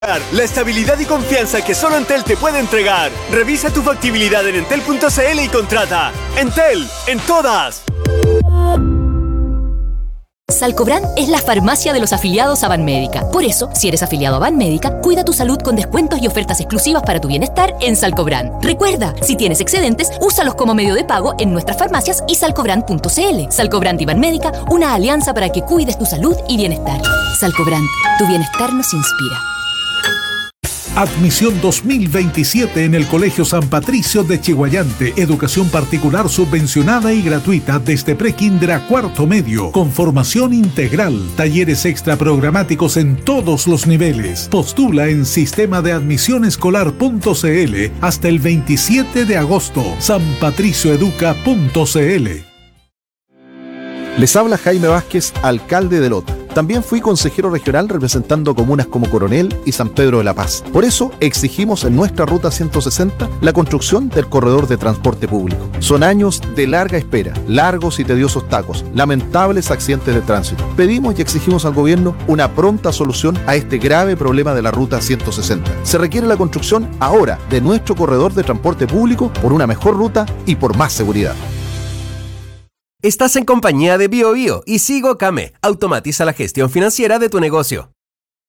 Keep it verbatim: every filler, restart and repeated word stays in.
La estabilidad y confianza que solo Entel te puede entregar. Revisa tu factibilidad en entel punto c l y contrata. Entel, en todas. Salcobrand es la farmacia de los afiliados a Banmédica. Por eso, si eres afiliado a Banmédica, cuida tu salud con descuentos y ofertas exclusivas para tu bienestar en Salcobrand. Recuerda, si tienes excedentes, úsalos como medio de pago en nuestras farmacias y salcobrand punto c l. Salcobrand y Banmédica, una alianza para que cuides tu salud y bienestar. Salcobrand, tu bienestar nos inspira. Admisión dos mil veintisiete en el Colegio San Patricio de Chiguayante. Educación particular subvencionada y gratuita desde prekinder a cuarto medio, con formación integral, talleres extra programáticos en todos los niveles. Postula en sistema de admisión escolar punto c l hasta el veintisiete de agosto. san patricio educa punto c l. Les habla Jaime Vázquez, alcalde de Lota. También fui consejero regional representando comunas como Coronel y San Pedro de la Paz. Por eso exigimos en nuestra Ruta ciento sesenta la construcción del corredor de transporte público. Son años de larga espera, largos y tediosos tacos, lamentables accidentes de tránsito. Pedimos y exigimos al gobierno una pronta solución a este grave problema de la Ruta ciento sesenta. Se requiere la construcción ahora de nuestro corredor de transporte público por una mejor ruta y por más seguridad. Estás en compañía de BioBio y Sigo Came. Automatiza la gestión financiera de tu negocio.